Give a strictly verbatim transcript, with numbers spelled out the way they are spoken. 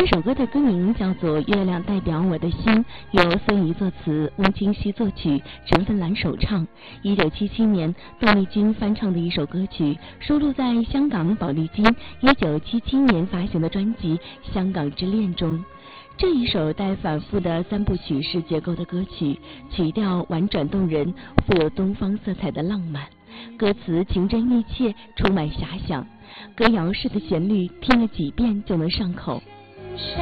这首歌的歌名叫做《月亮代表我的心》，由孙怡作词，翁清溪作曲，陈芬兰首唱。一九七七年，邓丽君翻唱的一首歌曲，收录在香港宝丽金一九七七年发行的专辑《香港之恋》中。这一首带反复的三部曲式结构的歌曲，曲调婉转动人，富有东方色彩的浪漫，歌词情真意切，充满遐想，歌谣式的旋律听了几遍就能上口。